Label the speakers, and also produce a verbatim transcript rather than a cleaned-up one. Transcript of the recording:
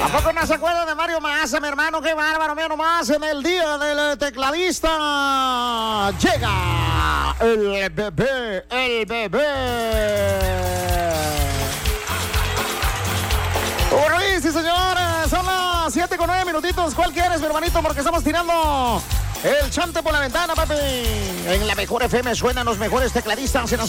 Speaker 1: ¿A poco no se acuerdan de Mario Maza, mi hermano? ¡Qué bárbaro, mío! Nomás en el día del tecladista llega el bebé, el bebé. Bueno, sí, señores, son las siete con nueve minutitos. ¿Cuál quieres, mi hermanito? Porque estamos tirando el chante por la ventana, papi. En la mejor F M suenan los mejores tecladistas en